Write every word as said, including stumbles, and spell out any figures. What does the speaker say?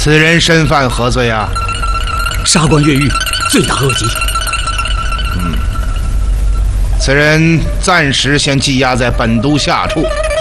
此人身犯何罪啊？ 杀官越狱，罪大恶极。 嗯，此人暂时先羁押在本都下处。